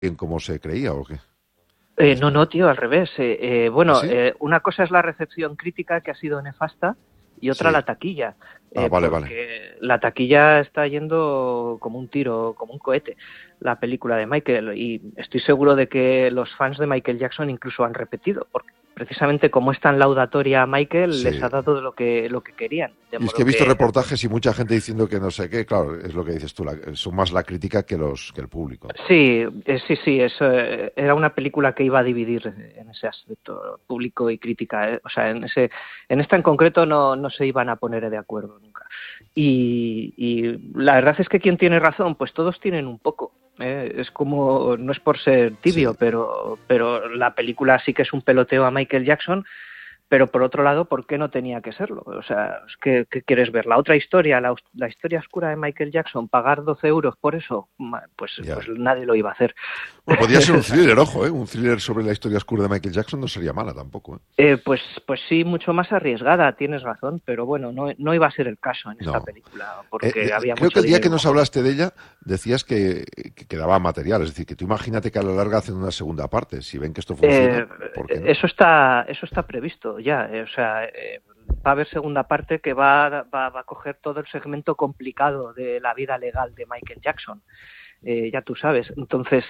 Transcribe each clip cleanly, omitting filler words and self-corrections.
bien como se creía o qué. No, tío, al revés. ¿Ah, Bueno, sí? una cosa es la recepción crítica, que ha sido nefasta, y otra Sí. la taquilla, Ah, vale, vale. porque la taquilla está yendo como un tiro, como un cohete, la película de Michael, y estoy seguro de que los fans de Michael Jackson incluso han repetido, porque precisamente como es tan laudatoria a Michael, les Sí. ha dado lo que querían, de Y es que modo he visto que reportajes y mucha gente diciendo que no sé qué, claro, es lo que dices tú, son más la crítica que el público, ¿no? sí, sí, eso era una película que iba a dividir en ese aspecto, público y crítica. O sea, en esta en concreto no se iban a poner de acuerdo nunca. Y la verdad es que quien tiene razón, pues todos tienen un poco. Es como, no es por ser Sí. tibio, pero la película sí que es un peloteo a Michael Jackson, pero por otro lado, ¿por qué no tenía que serlo? O sea, ¿qué quieres ver? ¿La otra historia, la historia oscura de Michael Jackson, pagar 12 euros por eso? Pues Ya. nadie lo iba a hacer. Bueno, podría ser un thriller, ojo, ¿eh? Un thriller sobre la historia oscura de Michael Jackson no sería mala tampoco, ¿eh? Pues sí, mucho más arriesgada, tienes razón, pero bueno, no iba a ser el caso en esta No. película, porque había Creo que mucho el día que dinero en nos juego. hablaste de ella decías que quedaba material, es decir, que tú imagínate que a la larga hacen una segunda parte, si ven que esto funciona, Eh, ¿por qué no? eso está previsto ya. O sea, va a haber segunda parte que va a coger todo el segmento complicado de la vida legal de Michael Jackson. Ya tú sabes. Entonces,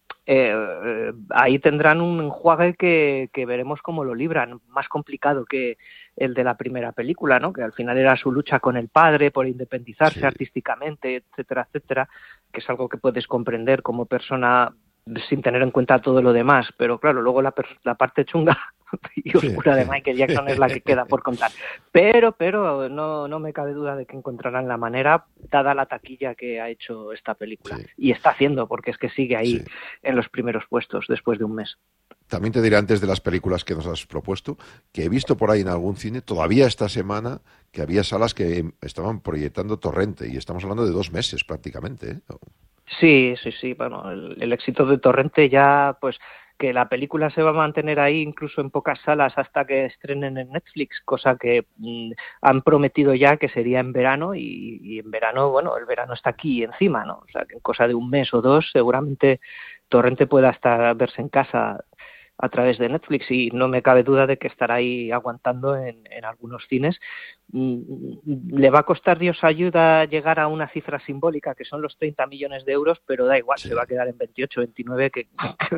ahí tendrán un enjuague que veremos cómo lo libran, más complicado que el de la primera película, ¿no? Que al final era su lucha con el padre por independizarse Sí, artísticamente, etcétera, etcétera, que es algo que puedes comprender como persona sin tener en cuenta todo lo demás, pero claro, luego la parte chunga y sí. oscura de Michael Jackson es la que queda por contar. Pero no me cabe duda de que encontrarán la manera, dada la taquilla que ha hecho esta película. Sí, Y está haciendo, porque es que sigue sí. ahí en los primeros puestos después de un mes. También te diré antes de las películas que nos has propuesto, que he visto por ahí en algún cine, todavía esta semana, que había salas que estaban proyectando Torrente, y estamos hablando de 2 meses prácticamente, ¿eh? Sí. Bueno, el éxito de Torrente ya, pues, que la película se va a mantener ahí incluso en pocas salas hasta que estrenen en Netflix, cosa que han prometido ya que sería en verano y en verano, bueno, el verano está aquí encima, ¿no? O sea, que en cosa de un mes o dos seguramente Torrente pueda hasta verse en casa a través de Netflix y no me cabe duda de que estará ahí aguantando en algunos cines. Le va a costar Dios ayuda llegar a una cifra simbólica que son los 30 millones de euros, pero da igual, Sí. se va a quedar en 28, 29, que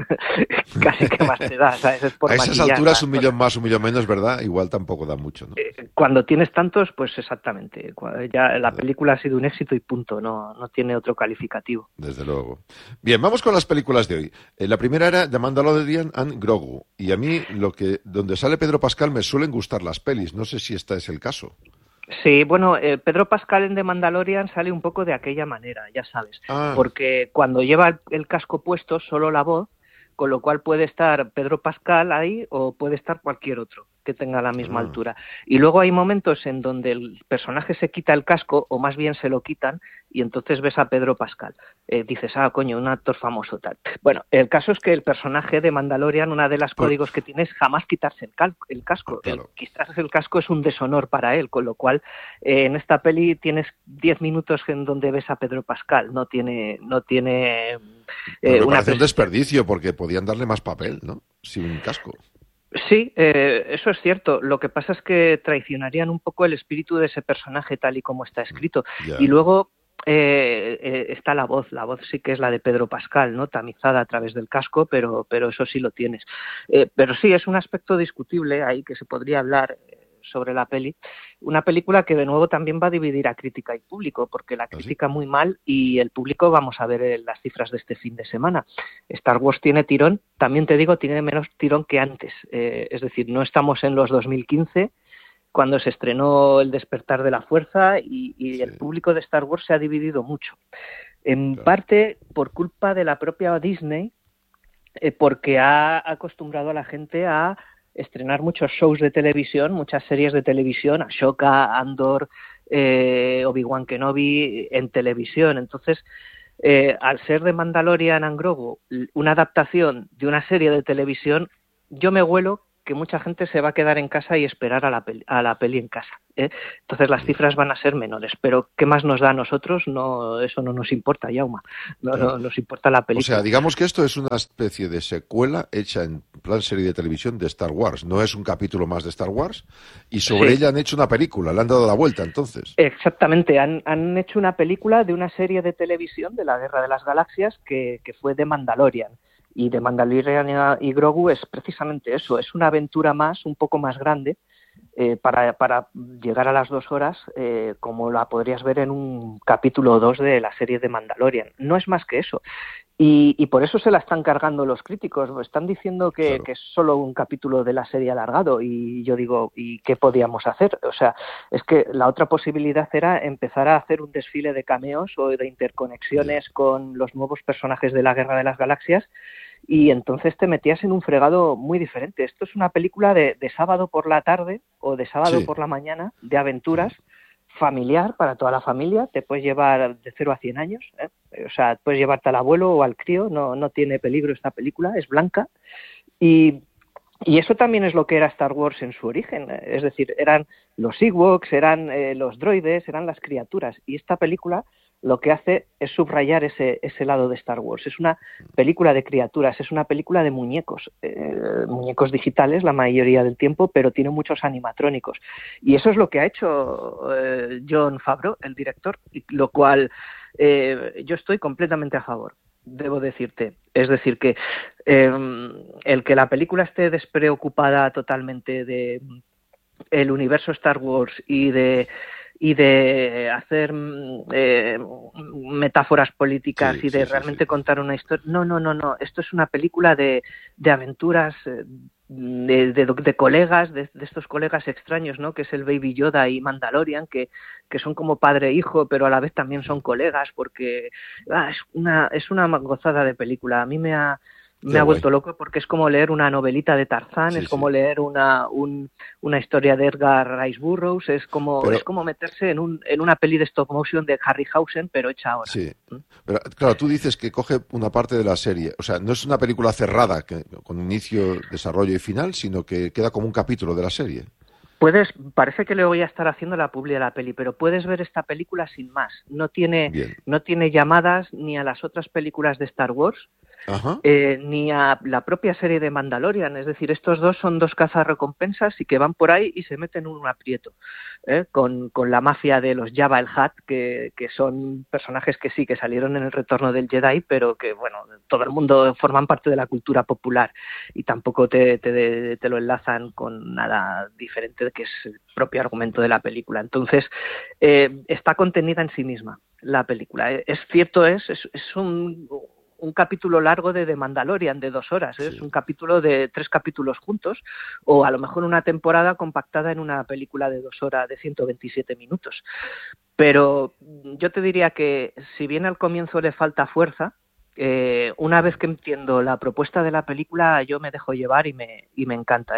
casi que más te da, ¿sabes? Es por A esas maquillar alturas, las un millón cosas. más, un millón menos, ¿verdad? Igual tampoco da mucho, ¿no? Cuando tienes tantos, pues exactamente. Ya la Desde, película ha sido un éxito y punto, no tiene otro calificativo. desde luego. Bien, vamos con las películas de hoy. La primera era The Mandalorian and Grogu. Y a mí, donde sale Pedro Pascal, me suelen gustar las pelis. No sé si este es el caso. Sí, bueno, Pedro Pascal en The Mandalorian sale un poco de aquella manera, ya sabes, Ah, porque cuando lleva el casco puesto, solo la voz, con lo cual puede estar Pedro Pascal ahí o puede estar cualquier otro que tenga la misma ah. altura. Y luego hay momentos en donde el personaje se quita el casco, o más bien se lo quitan, y entonces ves a Pedro Pascal. Dices, ah, coño, un actor famoso tal. Bueno, el caso es que el personaje de Mandalorian, una de las Por- códigos que tiene es jamás quitarse el casco. claro. Quitarse el casco es un deshonor para él, con lo cual en esta peli tienes 10 minutos en donde ves a Pedro Pascal, no tiene Pero me una parece un presencia. desperdicio porque podían darle más papel, ¿no? Sin casco. Sí, eso es cierto. Lo que pasa es que traicionarían un poco el espíritu de ese personaje tal y como está escrito. Y Ya. luego está la voz sí que es la de Pedro Pascal, ¿no? Tamizada a través del casco, pero eso sí lo tienes. Pero sí, es un aspecto discutible ahí que se podría hablar sobre la peli. Una película que de nuevo también va a dividir a crítica y público, porque la ¿Así? crítica muy mal y el público, vamos a ver las cifras de este fin de semana. Star Wars tiene tirón, también te digo, tiene menos tirón que antes. Es decir, no estamos en los 2015, cuando se estrenó El despertar de la fuerza y Sí, el público de Star Wars se ha dividido mucho. En claro. parte por culpa de la propia Disney, porque ha acostumbrado a la gente a estrenar muchos shows de televisión, muchas series de televisión, Ashoka, Andor, Obi-Wan Kenobi en televisión. Entonces, al ser de Mandalorian and Grogu una adaptación de una serie de televisión, yo me huelo que mucha gente se va a quedar en casa y esperar a la peli en casa, ¿eh? Entonces las cifras van a ser menores, pero ¿qué más nos da a nosotros? No, eso no nos importa, Yauma, Claro. nos importa la O sea, película. digamos que esto es una especie de secuela hecha en plan serie de televisión de Star Wars. No es un capítulo más de Star Wars y sobre Sí, ella han hecho una película, le han dado la vuelta entonces. exactamente, han hecho una película de una serie de televisión de la Guerra de las Galaxias que fue de Mandalorian. Y de Mandalorian y Grogu es precisamente eso, es una aventura más, un poco más grande, para llegar a las 2 horas, como la podrías ver en un capítulo o 2 de la serie de Mandalorian. No es más que eso. Y por eso se la están cargando los críticos. Están diciendo Claro. que es solo un capítulo de la serie alargado. Y yo digo, ¿y qué podíamos hacer? O sea, es que la otra posibilidad era empezar a hacer un desfile de cameos o de Ya. interconexiones con los nuevos personajes de la Guerra de las Galaxias, y entonces te metías en un fregado muy diferente. Esto es una película de sábado por la tarde o de sábado Sí. por la mañana, de aventuras, familiar para toda la familia. Te puedes llevar de 0 a 100 años, ¿eh? O sea, puedes llevarte al abuelo o al crío, no tiene peligro esta película, es blanca. Y, y eso también es lo que era Star Wars en su origen, es decir, eran los Ewoks, eran los droides, eran las criaturas, y esta película lo que hace es subrayar ese lado de Star Wars. Es una película de criaturas, es una película de muñecos, muñecos digitales la mayoría del tiempo, pero tiene muchos animatrónicos. Y eso es lo que ha hecho Jon Favreau, el director, y lo cual yo estoy completamente a favor, debo decirte. Es decir, que el que la película esté despreocupada totalmente de el universo Star Wars y de hacer metáforas políticas Sí, y de sí, sí, sí. realmente contar una historia. No. Esto es una película de aventuras, de colegas, de estos colegas extraños, ¿no? Que es el Baby Yoda y Mandalorian, que son como padre e hijo, pero a la vez también son colegas, porque es una gozada de película. A mí Qué me ha guay. vuelto loco porque es como leer una novelita de Tarzán, Sí, es sí. como leer una historia de Edgar Rice Burroughs, Pero es como meterse en una peli de stop motion de Harryhausen, pero hecha ahora. sí. Pero claro, tú dices que coge una parte de la serie. O sea, no es una película cerrada con inicio, desarrollo y final, sino que queda como un capítulo de la serie. Parece que le voy a estar haciendo la publi de la peli, pero puedes ver esta película sin más. Bien. No tiene llamadas ni a las otras películas de Star Wars, Ajá. ni a la propia serie de Mandalorian. Es decir, estos dos son dos cazarrecompensas y que van por ahí y se meten en un aprieto, con la mafia de los Jabba el Hutt, que son personajes que sí, que salieron en el Retorno del Jedi, pero que, bueno, todo el mundo forman parte de la cultura popular y tampoco te lo enlazan con nada diferente, que es el propio argumento de la película. Entonces, está contenida en sí misma la película. Es cierto, es un capítulo largo de Mandalorian de 2 horas, ¿eh? Sí. Es un capítulo de 3 capítulos juntos, o a lo mejor una temporada compactada en una película de 2 horas, de 127 minutos. Pero yo te diría que si bien al comienzo le falta fuerza, una vez que entiendo la propuesta de la película, yo me dejo llevar y me encanta.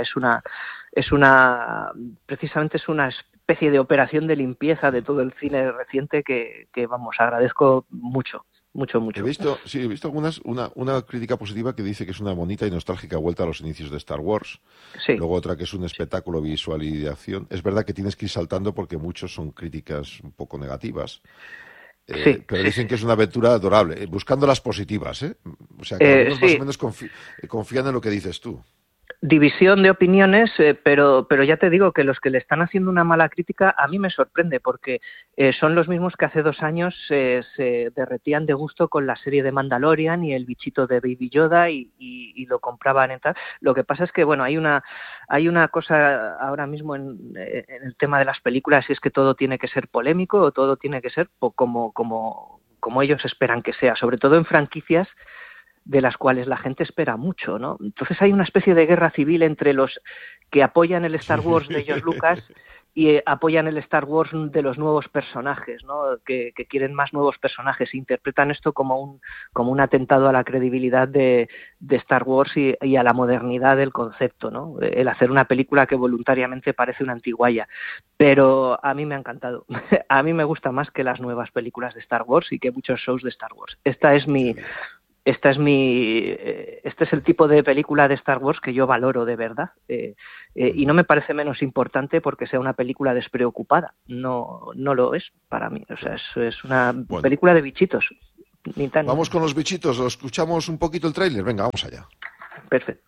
Precisamente es una especie de operación de limpieza de todo el cine reciente que vamos, agradezco mucho, mucho, He mucho. visto, sí, he visto una crítica positiva que dice que es una bonita y nostálgica vuelta a los inicios de Star Wars. Sí. Luego otra que es un espectáculo visual y de acción. Es verdad que tienes que ir saltando porque muchos son críticas un poco negativas. Sí, Pero sí, dicen sí. que es una aventura adorable, buscando las positivas, ¿eh? O sea que algunos más o Sí, menos confían en lo que dices tú. división de opiniones, pero ya te digo que los que le están haciendo una mala crítica a mí me sorprende, porque son los mismos que hace 2 años se derretían de gusto con la serie de Mandalorian y el bichito de Baby Yoda y lo compraban en tal. Lo que pasa es que, bueno, hay una cosa ahora mismo en el tema de las películas, y es que todo tiene que ser polémico o todo tiene que ser como ellos esperan que sea, sobre todo en franquicias de las cuales la gente espera mucho, ¿no? Entonces hay una especie de guerra civil entre los que apoyan el Star Wars de George Lucas y apoyan el Star Wars de los nuevos personajes, ¿no? Que quieren más nuevos personajes, interpretan esto como un atentado a la credibilidad de Star Wars y a la modernidad del concepto, ¿no? El hacer una película que voluntariamente parece una antiguaya, pero a mí me ha encantado. A mí me gusta más que las nuevas películas de Star Wars y que muchos shows de Star Wars. Esta es Qué mi bien. Este es el tipo de película de Star Wars que yo valoro de verdad. Y no me parece menos importante porque sea una película despreocupada. No, no lo es para mí. O sea, es una película de bichitos. Ni tan, vamos con los bichitos. ¿Lo escuchamos un poquito el tráiler? Venga, vamos allá. Perfecto.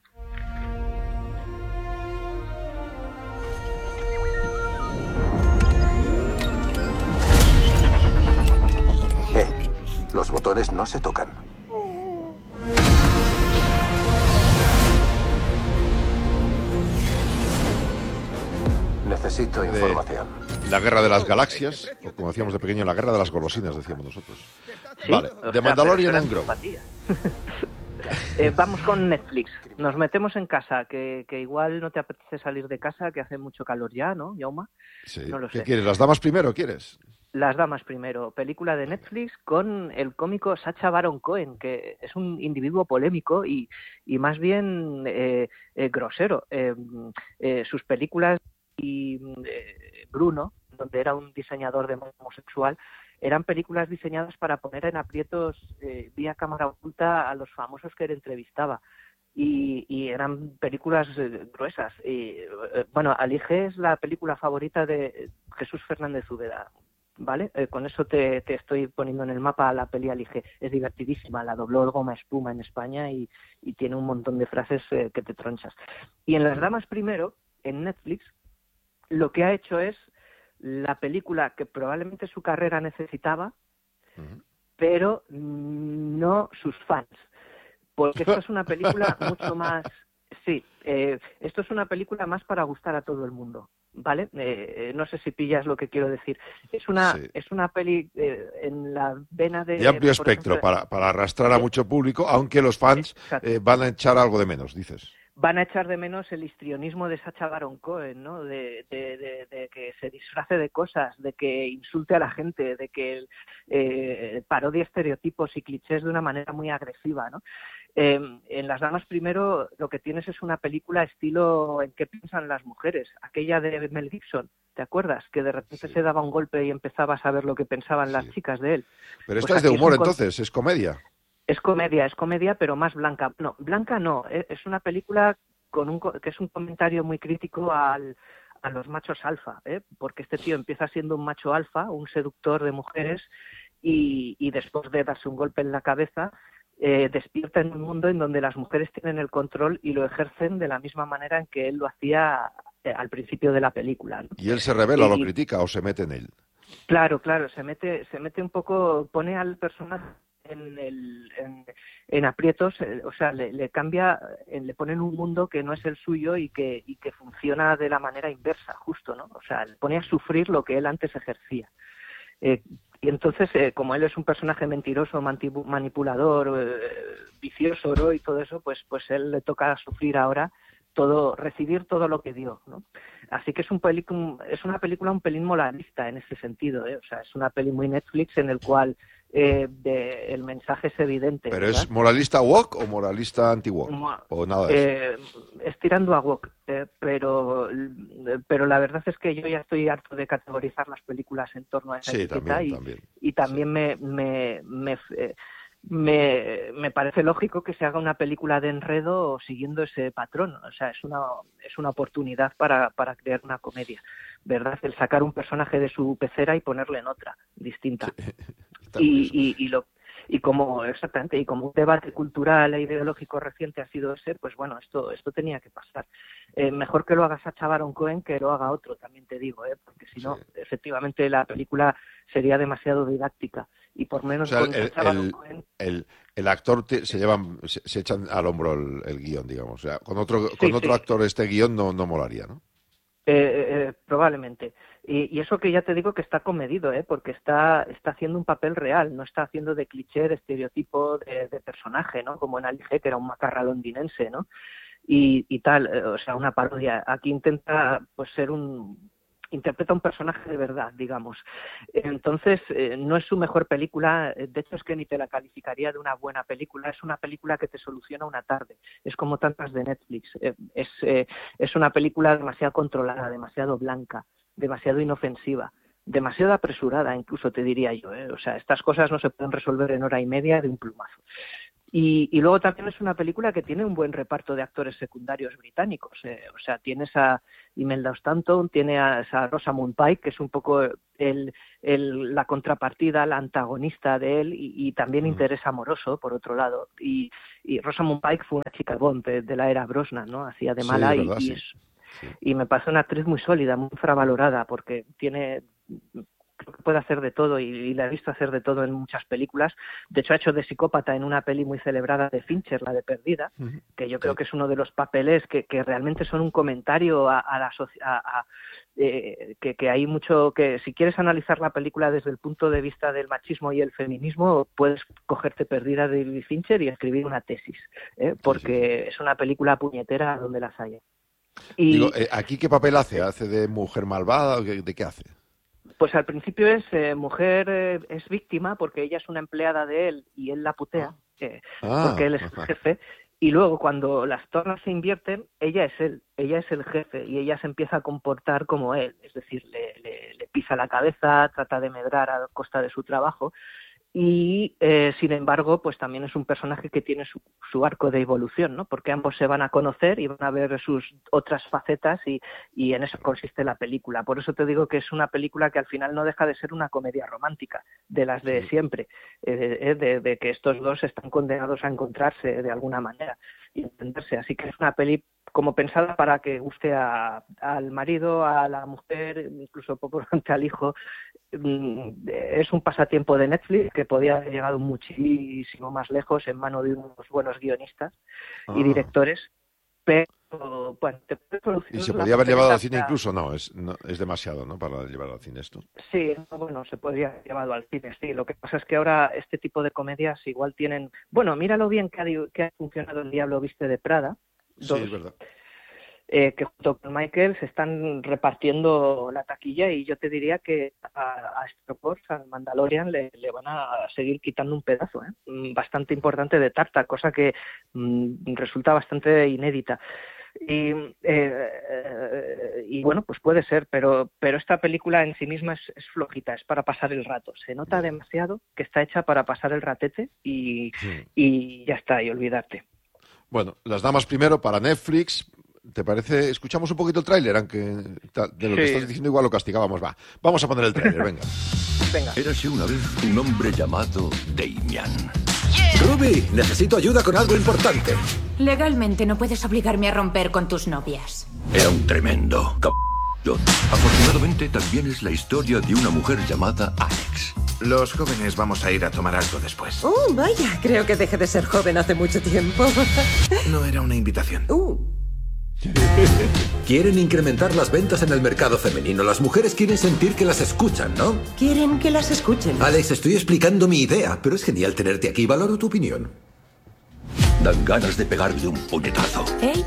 Los botones no se tocan. Necesito información. La guerra de las galaxias, o como decíamos de pequeño, la guerra de las golosinas, decíamos nosotros. Sí, vale, de Mandalorian and Grogu. Vamos con Netflix. Nos metemos en casa, que igual no te apetece salir de casa, que hace mucho calor ya, ¿no, Yauma? Sí. No lo ¿Qué sé. quieres? ¿Las damas primero quieres? Las damas primero. Película de Netflix con el cómico Sacha Baron Cohen, que es un individuo polémico y más bien grosero. Sus películas y Bruno, donde era un diseñador de moda homosexual, eran películas diseñadas para poner en aprietos vía cámara oculta a los famosos que él entrevistaba. Y eran películas gruesas. Bueno, Alige es la película favorita de Jesús Fernández Úbeda, ¿vale? Con eso te estoy poniendo en el mapa la peli Alige. Es divertidísima, la dobló el Goma Espuma en España y tiene un montón de frases que te tronchas. Y en Las damas primero, en Netflix, lo que ha hecho es la película que probablemente su carrera necesitaba, pero no sus fans. Porque esto es una película mucho más... Sí, esto es una película más para gustar a todo el mundo, ¿vale? No sé si pillas lo que quiero decir. Es una peli en la vena de amplio espectro, ejemplo, para arrastrar a mucho público, aunque los fans van a echar algo de menos, dices. Van a echar de menos el histrionismo de Sacha Baron Cohen, ¿no? De que se disfrace de cosas, de que insulte a la gente, de que parodie estereotipos y clichés de una manera muy agresiva, ¿no? En Las damas primero lo que tienes es una película estilo ¿En qué piensan las mujeres? Aquella de Mel Gibson, ¿te acuerdas? Que de repente se daba un golpe y empezaba a saber lo que pensaban las chicas de él. Pero esta es de humor, entonces, es comedia. Es comedia, pero más blanca. No, blanca no. Es una película que es un comentario muy crítico a los machos alfa, porque este tío empieza siendo un macho alfa, un seductor de mujeres, y después de darse un golpe en la cabeza, despierta en un mundo en donde las mujeres tienen el control y lo ejercen de la misma manera en que él lo hacía al principio de la película, ¿no? ¿Y él se revela, lo critica o se mete en él? Claro, se mete un poco, pone al personaje en aprietos, o sea, le cambia, le pone en un mundo que no es el suyo y que funciona de la manera inversa, justo, ¿no? O sea, le pone a sufrir lo que él antes ejercía. Y entonces, como él es un personaje mentiroso, manipulador, vicioso, ¿no? Y todo eso, pues él le toca sufrir ahora recibir todo lo que dio, ¿no? Así que es una película un pelín moralista en ese sentido, ¿eh? O sea, es una peli muy Netflix en el cual el mensaje es evidente. ¿Pero ¿verdad? es moralista woke o moralista anti-woke? ¿O nada de eso? Es tirando a woke, pero la verdad es que yo ya estoy harto de categorizar las películas en torno a esa etiqueta y también me parece lógico que se haga una película de enredo siguiendo ese patrón. O sea, es una oportunidad para crear una comedia, ¿verdad? El sacar un personaje de su pecera y ponerle en otra distinta. Y como un debate cultural e ideológico reciente ha sido ese, pues bueno, esto tenía que pasar. Mejor que lo haga Sacha Baron Cohen que lo haga otro, también te digo, porque si no, efectivamente la película sería demasiado didáctica. Y por menos, o sea, con Sacha Baron Cohen, el actor se echan al hombro el guión, digamos. O sea, con otro actor este guión no molaría, ¿no? Probablemente. Y eso que ya te digo que está comedido, porque está haciendo un papel real, no está haciendo de cliché, de estereotipo de personaje, ¿no? Como en Alige, que era un macarra londinense, ¿no? Y tal, o sea, una parodia. Aquí intenta pues interpreta un personaje de verdad, digamos. Entonces, no es su mejor película, de hecho es que ni te la calificaría de una buena película, es una película que te soluciona una tarde, es como tantas de Netflix, es una película demasiado controlada, demasiado blanca, demasiado inofensiva, demasiado apresurada, incluso te diría yo, o sea, estas cosas no se pueden resolver en hora y media de un plumazo. Y luego también es una película que tiene un buen reparto de actores secundarios británicos. O sea, tienes a Imelda Stanton, tiene a Rosamund Pike, que es un poco la contrapartida, la antagonista de él, y también interés amoroso, por otro lado. Y Rosamund Pike fue una chica Bond de la era Brosnan, ¿no? Hacía de mala, sí, verdad, sí. Y me parece una actriz muy sólida, muy infravalorada, porque creo que puede hacer de todo y la he visto hacer de todo en muchas películas. De hecho, ha hecho de psicópata en una peli muy celebrada de Fincher, la de Perdida, que yo creo que es uno de los papeles que realmente son un comentario a la sociedad, que hay mucho, que si quieres analizar la película desde el punto de vista del machismo y el feminismo, puedes cogerte Perdida de David Fincher y escribir una tesis, porque es una película puñetera donde las haya. Digo, ¿aquí qué papel hace? ¿Hace de mujer malvada? ¿De qué hace? Pues al principio es es víctima porque ella es una empleada de él y él la putea, porque él es el jefe, y luego cuando las tornas se invierten, ella es el jefe y ella se empieza a comportar como él, es decir, le pisa la cabeza, trata de medrar a costa de su trabajo. Y sin embargo, pues también es un personaje que tiene su arco de evolución, ¿no? Porque ambos se van a conocer y van a ver sus otras facetas y en eso consiste la película. Por eso te digo que es una película que al final no deja de ser una comedia romántica, de las de siempre, de que estos dos están condenados a encontrarse de alguna manera y entenderse. Así que es una peli como pensada para que guste al marido, a la mujer, incluso probablemente al hijo. Es un pasatiempo de Netflix que podía haber llegado muchísimo más lejos en manos de unos buenos guionistas y directores, pero bueno, ¿Y se podía haber llevado al cine incluso? No, es demasiado, ¿no? Para llevarlo al cine esto. Sí, bueno, se podría haber llevado al cine, sí. Lo que pasa es que ahora este tipo de comedias igual tienen... Bueno, míralo bien que ha funcionado El Diablo Viste de Prada. Sí, es verdad. Que junto con Michael se están repartiendo la taquilla y yo te diría que a Star Wars, al Mandalorian, le van a seguir quitando un pedazo bastante importante de tarta, cosa que resulta bastante inédita. Y bueno, pues puede ser, pero esta película en sí misma es flojita, es para pasar el rato. Se nota demasiado que está hecha para pasar el ratete y ya está, y olvidarte. Bueno, Las damas primero para Netflix. ¿Te parece? Escuchamos un poquito el tráiler, aunque de lo que estás diciendo igual lo castigábamos. Va, vamos a poner el tráiler, venga. Érase una vez un hombre llamado Damian. Ruby, necesito ayuda con algo importante. Legalmente no puedes obligarme a romper con tus novias. Era un tremendo Afortunadamente también es la historia de una mujer llamada Alex. Los jóvenes vamos a ir a tomar algo después. Oh, vaya, creo que dejé de ser joven hace mucho tiempo. No era una invitación. Quieren incrementar las ventas en el mercado femenino. Las mujeres quieren sentir que las escuchan, ¿no? Quieren que las escuchen. Alex, estoy explicando mi idea, pero es genial tenerte aquí. Valoro tu opinión. Dan ganas de pegarle un puñetazo. ¿Eh?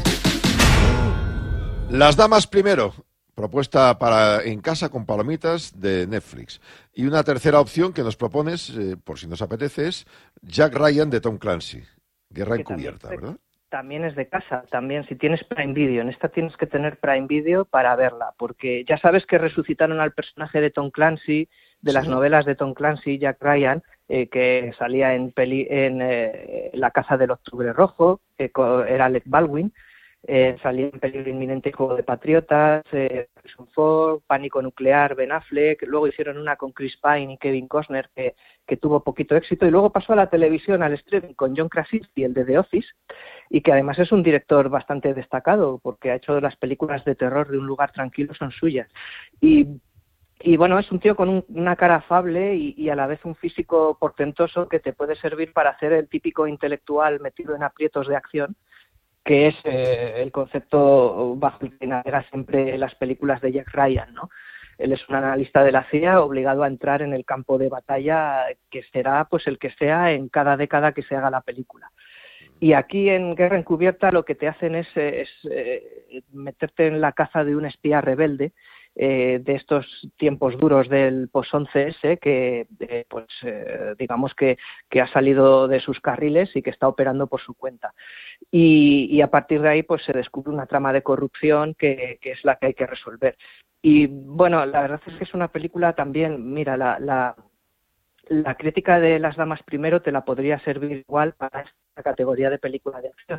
Las damas primero, propuesta para en casa con palomitas de Netflix. Y una tercera opción que nos propones, por si nos apetece, es Jack Ryan de Tom Clancy. Guerra encubierta, ¿verdad? También es de casa, también si tienes Prime Video. En esta tienes que tener Prime Video para verla, porque ya sabes que resucitaron al personaje de Tom Clancy, de las novelas de Tom Clancy, Jack Ryan, que salía en La caza del octubre rojo, era Alec Baldwin, salía en Peligro inminente, Juego de Patriotas, Harrison Ford, Pánico nuclear, Ben Affleck. Luego hicieron una con Chris Pine y Kevin Costner que tuvo poquito éxito, y luego pasó a la televisión, al streaming, con John Krasinski, el de The Office, y que además es un director bastante destacado porque ha hecho las películas de terror de Un lugar tranquilo, son suyas. Y bueno, es un tío con una cara afable y a la vez un físico portentoso que te puede servir para hacer el típico intelectual metido en aprietos de acción, que es el concepto bajo el que navega siempre las películas de Jack Ryan, ¿no? Él es un analista de la CIA obligado a entrar en el campo de batalla, que será pues el que sea en cada década que se haga la película. Y aquí en Guerra Encubierta lo que te hacen es meterte en la caza de un espía rebelde, de estos tiempos duros del post-11S, que digamos que ha salido de sus carriles y que está operando por su cuenta. Y a partir de ahí pues se descubre una trama de corrupción que es la que hay que resolver. Y bueno, la verdad es que es una película también, mira, la crítica de Las damas primero te la podría servir igual para esta categoría de película de acción.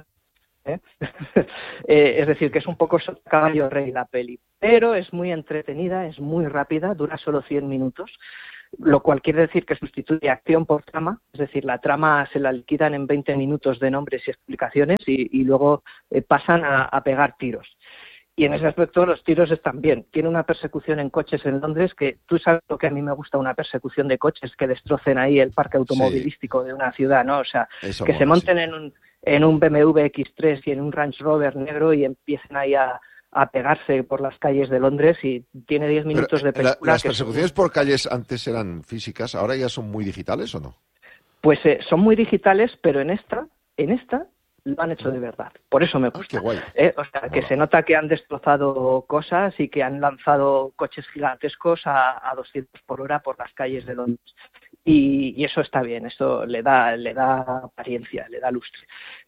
Es decir, que es un poco caballo rey la peli, pero es muy entretenida, es muy rápida, dura solo 100 minutos, lo cual quiere decir que sustituye acción por trama, es decir, la trama se la liquidan en 20 minutos de nombres y explicaciones y luego pasan a pegar tiros. Y en ese aspecto los tiros están bien. Tiene una persecución en coches en Londres que tú sabes lo que a mí me gusta, una persecución de coches que destrocen ahí el parque automovilístico de una ciudad, ¿no? O sea, eso que mola, se monten sí. en un BMW X3 y en un Range Rover negro y empiecen ahí a pegarse por las calles de Londres y tiene 10 minutos de película. ¿Las persecuciones por calles antes eran físicas, ahora ya son muy digitales o no? Pues son muy digitales, pero en esta lo han hecho de verdad. Por eso me gusta. Qué guay. O sea, que se nota que han destrozado cosas y que han lanzado coches gigantescos a 200 por hora por las calles de Londres. Y eso está bien, eso le da apariencia, le da lustre.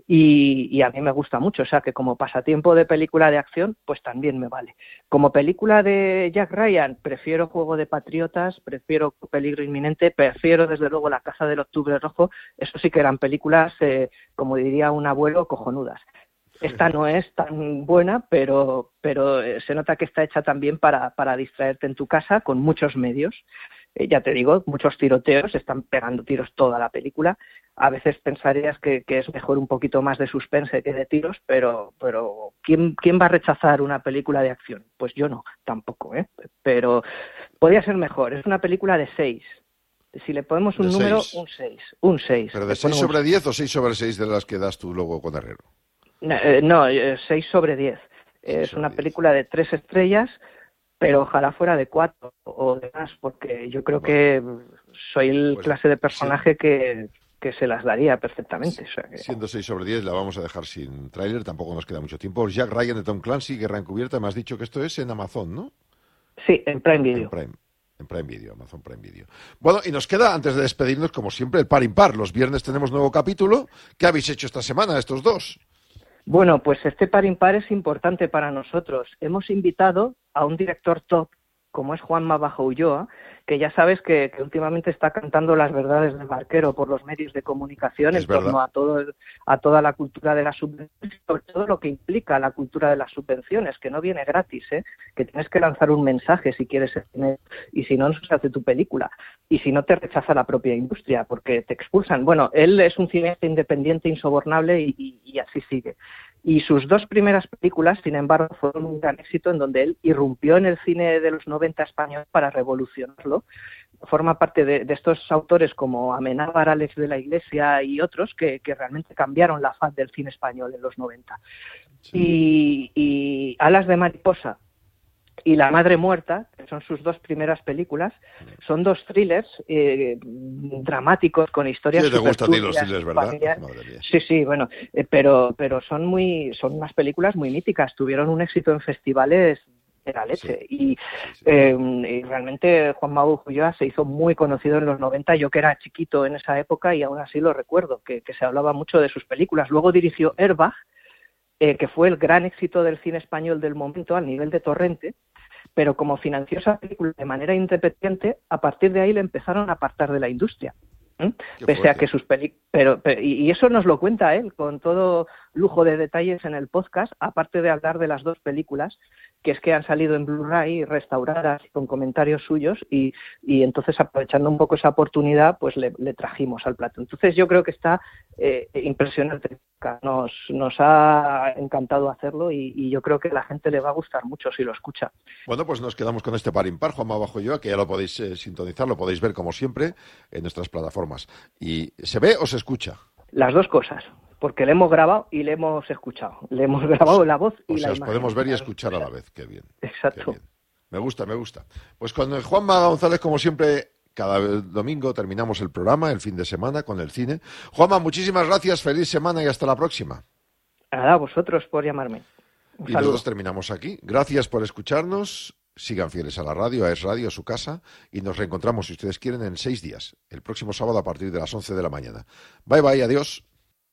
Y a mí me gusta mucho, o sea que como pasatiempo de película de acción, pues también me vale. Como película de Jack Ryan, prefiero Juego de Patriotas, prefiero Peligro Inminente, prefiero desde luego La Caza del Octubre Rojo. Eso sí que eran películas, como diría un abuelo, cojonudas. Esta no es tan buena, pero se nota que está hecha también para distraerte en tu casa con muchos medios. Ya te digo, muchos tiroteos, están pegando tiros toda la película. A veces pensarías que es mejor un poquito más de suspense que de tiros, pero ¿quién va a rechazar una película de acción? Pues yo no, tampoco, ¿eh? Pero podría ser mejor. Es una película de 6. Si le ponemos un número, 6. Un 6. ¿Pero de 6 sobre 10 o 6 sobre 6 de las que das tú luego con Herrero? No, 6 sobre 10. Es una película de 3 estrellas, pero ojalá fuera de 4 o de más, porque yo creo que soy el clase de personaje que se las daría perfectamente. O sea que... Siendo 6 sobre 10, la vamos a dejar sin tráiler, tampoco nos queda mucho tiempo. Jack Ryan de Tom Clancy, Guerra Encubierta, me has dicho que esto es en Amazon, ¿no? Sí, en Prime Video. En Prime Video, Amazon Prime Video. Bueno, y nos queda, antes de despedirnos, como siempre, el par impar. Los viernes tenemos nuevo capítulo. ¿Qué habéis hecho esta semana, estos dos? Bueno, pues este par impar es importante para nosotros. Hemos invitado a un director top, como es Juanma Bajo Ulloa, que ya sabes que últimamente está cantando las verdades del barquero por los medios de comunicación en torno a toda la cultura de las subvenciones, sobre todo lo que implica la cultura de las subvenciones, que no viene gratis, que tienes que lanzar un mensaje si quieres ser dinero, y si no, no se hace tu película, y si no te rechaza la propia industria, porque te expulsan. Bueno, él es un cineasta independiente, insobornable, y así sigue. Y sus dos primeras películas, sin embargo, fueron un gran éxito en donde él irrumpió en el cine de los 90 español para revolucionarlo. Forma parte de estos autores como Amenábar, Alex de la Iglesia y otros que realmente cambiaron la faz del cine español en los 90. Sí. Y Alas de Mariposa y La Madre Muerta, que son sus dos primeras películas, son dos thrillers dramáticos con historias sí, te gusta a ti los thrillers, ¿verdad? Sí, bueno, pero son unas películas muy míticas, tuvieron un éxito en festivales de la leche, sí. Y realmente Juan Mago Ulloa se hizo muy conocido en los 90, yo que era chiquito en esa época y aún así lo recuerdo, que se hablaba mucho de sus películas. Luego dirigió Airbag, que fue el gran éxito del cine español del momento al nivel de Torrente, pero como financió esa película de manera independiente, a partir de ahí le empezaron a apartar de la industria. Pese a que sus películas... Y eso nos lo cuenta él, con todo lujo de detalles en el podcast, aparte de hablar de las dos películas, que es que han salido en Blu-ray restauradas con comentarios suyos y entonces, aprovechando un poco esa oportunidad, pues le trajimos al plato. Entonces yo creo que está impresionante. Nos ha encantado hacerlo y yo creo que a la gente le va a gustar mucho si lo escucha. Bueno, pues nos quedamos con este par impar, Juanma Bajo Ulloa, que ya lo podéis sintonizar, lo podéis ver como siempre en nuestras plataformas. ¿Y se ve o se escucha? Las dos cosas, porque le hemos grabado y le hemos escuchado. Le hemos grabado la voz y la imagen. Podemos ver y escuchar a la vez. Qué bien. Exacto. Qué bien. Me gusta. Pues con el Juanma González, como siempre, cada domingo terminamos el programa, el fin de semana, con el cine. Juanma, muchísimas gracias, feliz semana y hasta la próxima. Nada, a vosotros por llamarme. Y nosotros terminamos aquí. Gracias por escucharnos. Sigan fieles a la radio, a Es Radio, a su casa, y nos reencontramos, si ustedes quieren, en 6 días, el próximo sábado a partir de las 11 de la mañana. Bye, bye, adiós.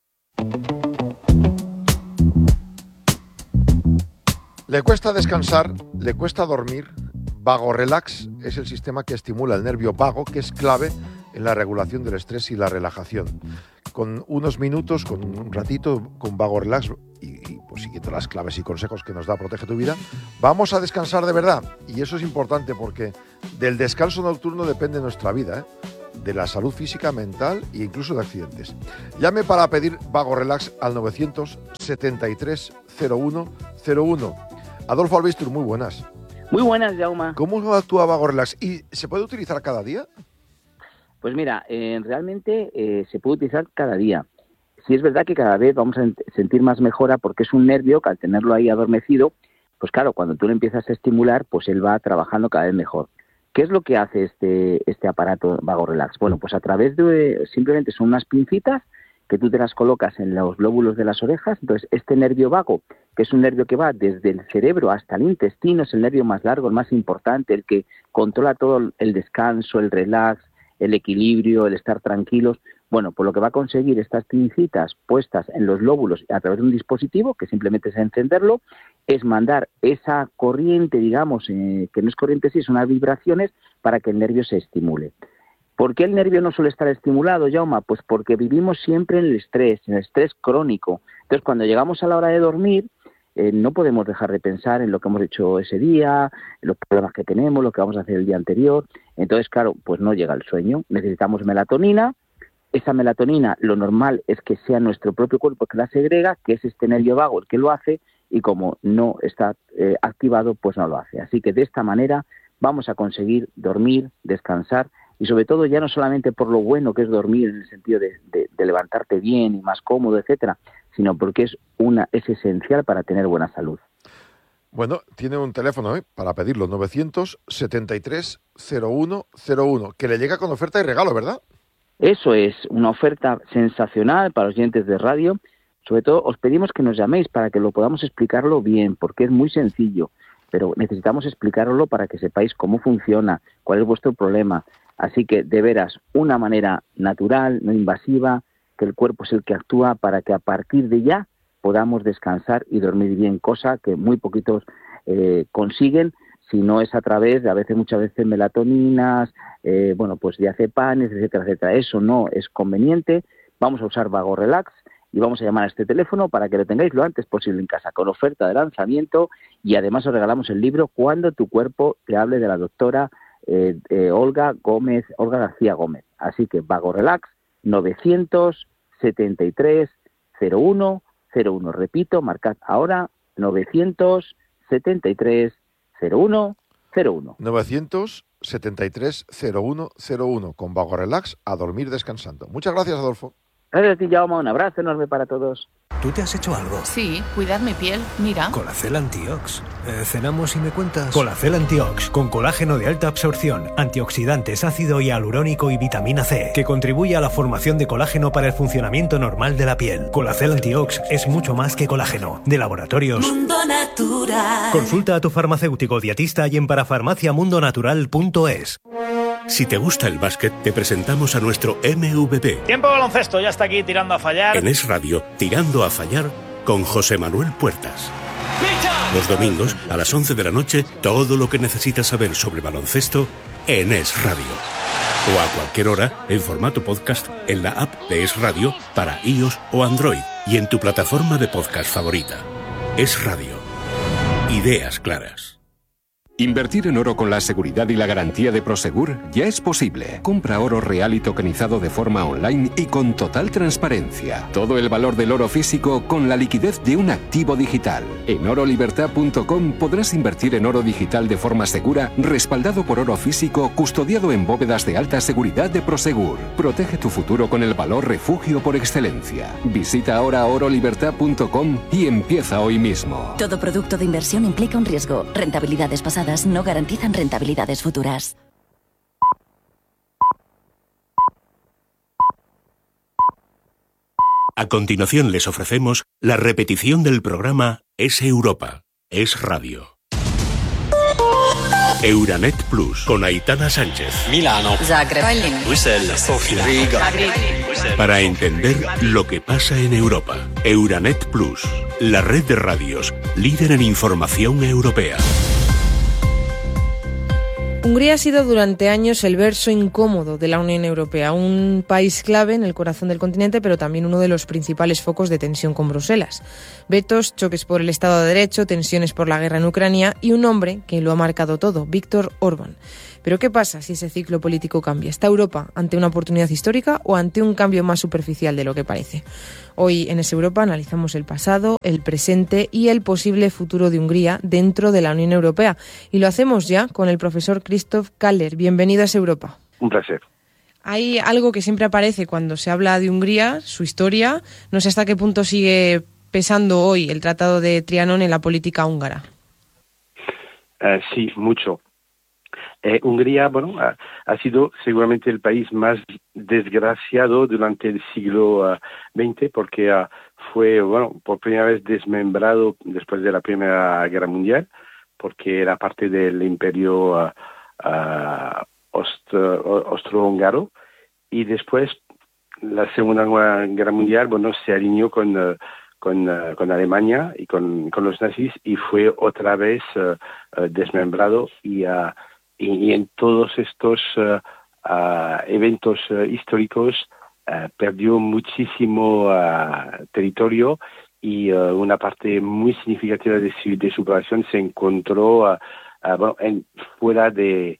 ¿Le cuesta descansar? ¿Le cuesta dormir? Vago Relax es el sistema que estimula el nervio vago, que es clave en la regulación del estrés y la relajación. Con unos minutos, con un ratito, con Vago Relax y pues siguiendo las claves y consejos que nos da Protege tu Vida, vamos a descansar de verdad. Y eso es importante porque del descanso nocturno depende nuestra vida, de la salud física, mental e incluso de accidentes. Llame para pedir Vago Relax al 973 01 01. Adolfo Albistur, muy buenas. Muy buenas, Jaume. ¿Cómo actúa Vago Relax? ¿Y se puede utilizar cada día? Pues mira, realmente se puede utilizar cada día. Sí es verdad que cada vez vamos a sentir más mejora porque es un nervio que al tenerlo ahí adormecido, pues claro, cuando tú lo empiezas a estimular, pues él va trabajando cada vez mejor. ¿Qué es lo que hace este aparato Vago Relax? Bueno, pues a través de, simplemente son unas pincitas que tú te las colocas en los lóbulos de las orejas. Entonces este nervio vago, que es un nervio que va desde el cerebro hasta el intestino, es el nervio más largo, el más importante, el que controla todo el descanso, el relax, el equilibrio, el estar tranquilos. Bueno, pues lo que va a conseguir estas pincitas puestas en los lóbulos a través de un dispositivo, que simplemente es encenderlo, es mandar esa corriente, digamos, que no es corriente, sí, son unas vibraciones para que el nervio se estimule. ¿Por qué el nervio no suele estar estimulado, Jaume? Pues porque vivimos siempre en el estrés crónico. Entonces, cuando llegamos a la hora de dormir, no podemos dejar de pensar en lo que hemos hecho ese día, en los problemas que tenemos, lo que vamos a hacer el día anterior. Entonces, claro, pues no llega el sueño. Necesitamos melatonina. Esa melatonina, lo normal es que sea nuestro propio cuerpo que la segrega, que es este nervio vago el que lo hace, y como no está activado, pues no lo hace. Así que de esta manera vamos a conseguir dormir, descansar, y sobre todo ya no solamente por lo bueno que es dormir en el sentido de levantarte bien y más cómodo, etcétera, sino porque es esencial para tener buena salud. Bueno, tiene un teléfono para pedirlo, 973 01 01, que le llega con oferta y regalo, ¿verdad? Eso es una oferta sensacional para los oyentes de radio. Sobre todo os pedimos que nos llaméis para que lo podamos explicarlo bien, porque es muy sencillo, pero necesitamos explicarlo para que sepáis cómo funciona, cuál es vuestro problema. Así que, de veras, una manera natural, no invasiva, que el cuerpo es el que actúa para que a partir de ya podamos descansar y dormir bien, cosa que muy poquitos consiguen, si no es a través de muchas veces melatoninas, pues diazepanes, etcétera, etcétera. Eso no es conveniente. Vamos a usar Vago Relax y vamos a llamar a este teléfono para que lo tengáis lo antes posible en casa, con oferta de lanzamiento, y además os regalamos el libro Cuando tu cuerpo te hable, de la doctora Olga García Gómez. Así que Vago Relax, 973 01 01. Repito, marcad ahora, 973 01 01. 973 01 01. Con Vago Relax, a dormir descansando. Muchas gracias, Adolfo. Gracias a ti, Jaume. Un abrazo enorme para todos. ¿Tú te has hecho algo? Sí, cuidar mi piel, mira. Colacel Antiox. ¿Cenamos y me cuentas? Colacel Antiox, con colágeno de alta absorción, antioxidantes, ácido hialurónico y vitamina C, que contribuye a la formación de colágeno para el funcionamiento normal de la piel. Colacel Antiox es mucho más que colágeno. De Laboratorios Mundo Natural. Consulta a tu farmacéutico dietista y en parafarmaciamundonatural.es. Si te gusta el básquet, te presentamos a nuestro MVP. Tiempo baloncesto, ya está aquí tirando a fallar. En Es Radio, Tirando a Fallar, con José Manuel Puertas. Los domingos, a las 11 de la noche, todo lo que necesitas saber sobre baloncesto en Es Radio. O a cualquier hora, en formato podcast, en la app de Es Radio, para iOS o Android, y en tu plataforma de podcast favorita. Es Radio. Ideas claras. Invertir en oro con la seguridad y la garantía de Prosegur ya es posible. Compra oro real y tokenizado de forma online y con total transparencia. Todo el valor del oro físico con la liquidez de un activo digital. En orolibertad.com podrás invertir en oro digital de forma segura, respaldado por oro físico, custodiado en bóvedas de alta seguridad de Prosegur. Protege tu futuro con el valor refugio por excelencia. Visita ahora orolibertad.com y empieza hoy mismo. Todo producto de inversión implica un riesgo. Rentabilidades pasadas no garantizan rentabilidades futuras. A continuación les ofrecemos la repetición del programa Es Europa, Es Radio. Euranet Plus, con Aitana Sánchez. Milano, Zagreb, Bruselas, Sofía, Riga. Para entender lo que pasa en Europa. Euranet Plus, la red de radios líder en información europea. Hungría ha sido durante años el verso incómodo de la Unión Europea, un país clave en el corazón del continente, pero también uno de los principales focos de tensión con Bruselas. Vetos, choques por el Estado de Derecho, tensiones por la guerra en Ucrania y un hombre que lo ha marcado todo, Viktor Orbán. Pero ¿qué pasa si ese ciclo político cambia? ¿Está Europa ante una oportunidad histórica o ante un cambio más superficial de lo que parece? Hoy en Es Europa analizamos el pasado, el presente y el posible futuro de Hungría dentro de la Unión Europea. Y lo hacemos ya con el profesor Christoph Kaller. Bienvenido a Es Europa. Un placer. Hay algo que siempre aparece cuando se habla de Hungría, su historia. No sé hasta qué punto sigue pesando hoy el Tratado de Trianón en la política húngara. Sí, mucho. Hungría, ha sido seguramente el país más desgraciado durante el siglo XX porque fue, por primera vez desmembrado después de la Primera Guerra Mundial, porque era parte del Imperio austrohúngaro, y después la Segunda Guerra Mundial, se alineó con Alemania y con los nazis y fue otra vez desmembrado y en todos estos eventos históricos perdió muchísimo territorio y una parte muy significativa de su población se encontró fuera de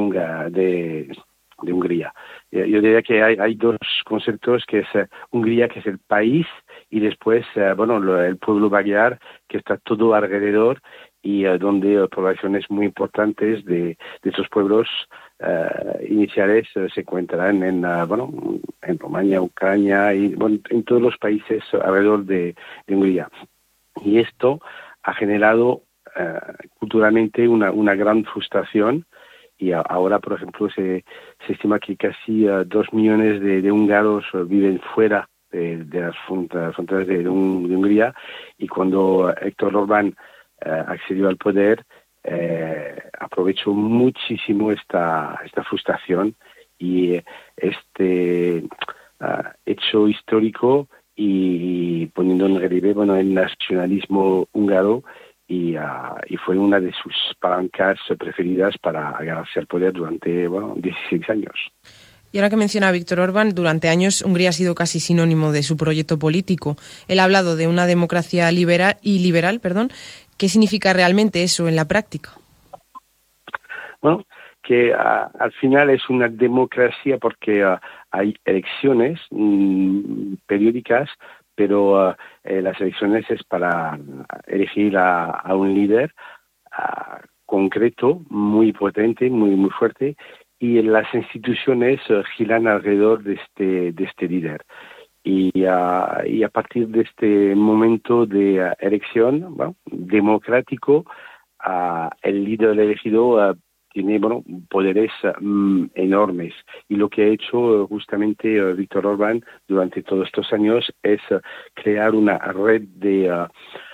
Hungría. Yo diría que hay dos conceptos, que es Hungría, que es el país, y después el pueblo magyar, que está todo alrededor y donde poblaciones muy importantes de esos pueblos iniciales se encuentran en Rumania, Ucrania y en todos los países alrededor de Hungría. Y esto ha generado culturalmente una gran frustración. Y ahora, por ejemplo, se estima que casi 2 millones de húngaros viven fuera de las fronteras de Hungría, y cuando Viktor Orbán accedió al poder, aprovechó muchísimo esta frustración y este hecho histórico, y poniendo en relieve el nacionalismo húngaro, y fue una de sus palancas preferidas para ganarse el poder durante 16 años. Y ahora que menciona a Viktor Orbán, durante años Hungría ha sido casi sinónimo de su proyecto político. Él ha hablado de una democracia liberal. ¿Qué significa realmente eso en la práctica? Bueno, que al final es una democracia porque hay elecciones periódicas, pero las elecciones es para elegir a un líder concreto, muy potente, muy fuerte, y las instituciones giran alrededor de este líder. Y a partir de este momento de elección democrático, el líder elegido tiene poderes enormes, y lo que ha hecho justamente Viktor Orbán durante todos estos años es crear una red de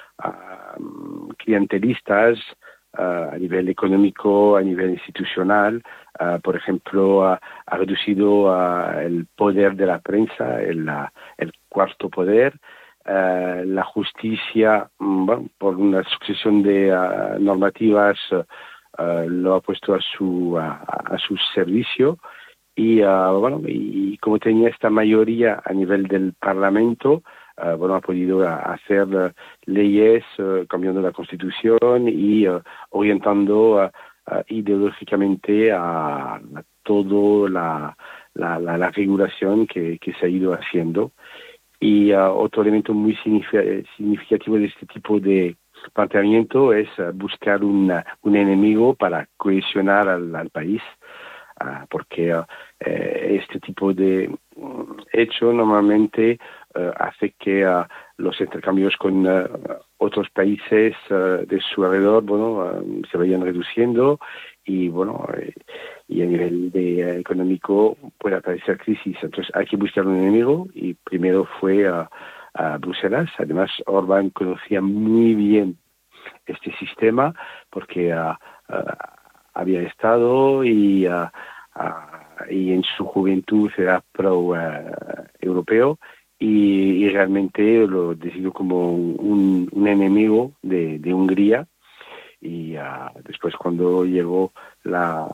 clientelistas a nivel económico, a nivel institucional. Por ejemplo, ha reducido el poder de la prensa, el cuarto poder. La justicia, por una sucesión de normativas, lo ha puesto a su servicio, y como tenía esta mayoría a nivel del Parlamento, ha podido hacer leyes, cambiando la Constitución y orientando ideológicamente a toda la regulación que se ha ido haciendo. Y otro elemento muy significativo de este tipo de planteamiento es buscar un enemigo para cohesionar al país, porque este tipo de hecho normalmente hace que los intercambios con otros países de su alrededor se vayan reduciendo, y a nivel económico puede aparecer crisis. Entonces hay que buscar un enemigo, y primero fue a Bruselas. Además, Orbán conocía muy bien este sistema porque había estado y en su juventud era pro-europeo, y realmente lo decidió como un enemigo de Hungría. Y después, cuando llegó la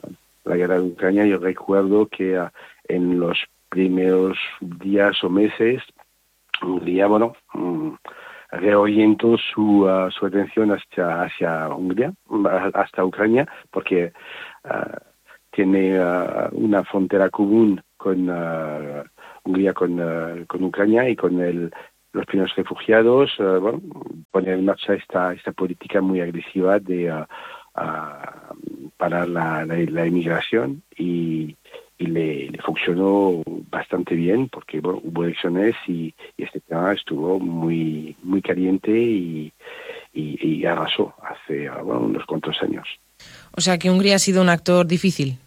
la guerra de Ucrania, yo recuerdo que en los primeros días o meses, Hungría, reorientó su atención hacia Hungría, hasta Ucrania, porque tiene una frontera común con Hungría, con Ucrania y con los primeros refugiados, poner en marcha esta política muy agresiva de parar la inmigración y le funcionó bastante bien porque hubo elecciones y este tema estuvo muy muy caliente y arrasó hace unos cuantos años. O sea que Hungría ha sido un actor difícil.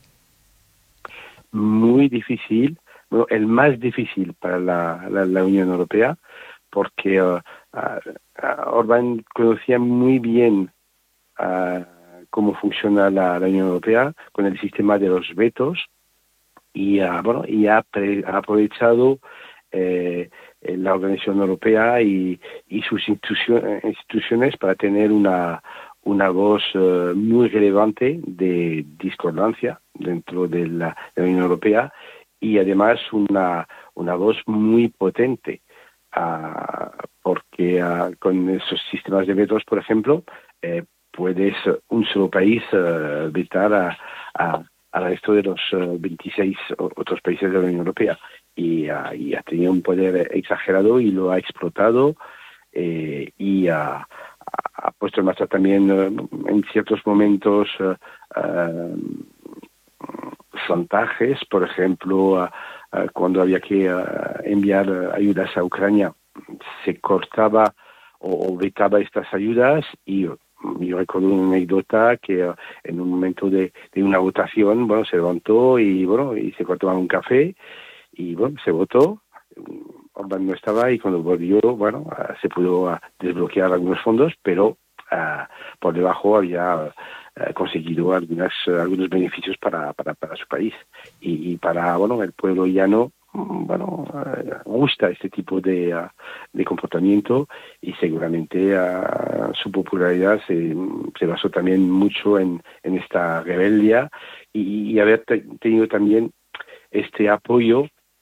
Muy difícil, el más difícil para la Unión Europea, porque Orbán conocía muy bien cómo funciona la Unión Europea con el sistema de los vetos y ha aprovechado la Organización Europea y sus instituciones para tener una voz muy relevante de discordancia dentro de la Unión Europea y además una voz muy potente, porque con esos sistemas de vetos, por ejemplo, puedes un solo país vetar al resto de los 26 otros países de la Unión Europea y ha tenido un poder exagerado y lo ha explotado y ha puesto en marcha también en ciertos momentos chantajes, por ejemplo, cuando había que enviar ayudas a Ucrania, se cortaba o vetaba estas ayudas y yo recuerdo una anécdota que en un momento de una votación, se levantó y se cortaba un café y se votó. Orbán no estaba y cuando volvió, se pudo desbloquear algunos fondos, pero por debajo había conseguido algunos beneficios para su país y para el pueblo llano. Gusta este tipo de comportamiento y seguramente su popularidad se basó también mucho en esta rebeldía y haber tenido también este apoyo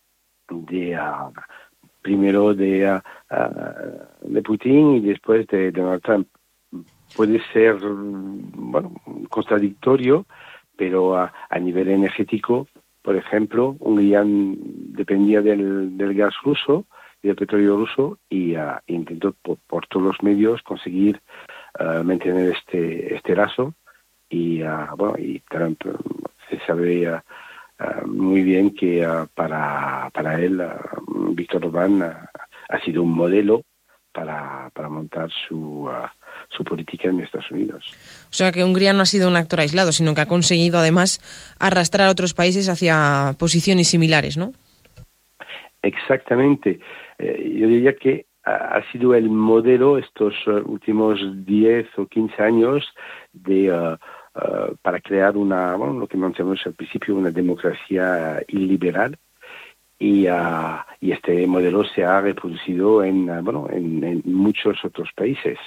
primero de Putin y después de Donald Trump. Puede ser contradictorio, pero a nivel energético, por ejemplo, Hungría dependía del gas ruso y del petróleo ruso y intentó por todos los medios conseguir mantener este lazo y Trump se sabe muy bien que para él Víctor Orbán ha sido un modelo para montar su política en Estados Unidos. O sea que Hungría no ha sido un actor aislado, sino que ha conseguido además arrastrar a otros países hacia posiciones similares, ¿no? Exactamente. Yo diría que ha sido el modelo estos últimos 10 o 15 años para crear lo que mencionamos al principio, una democracia iliberal. Y este modelo se ha reproducido en muchos otros países.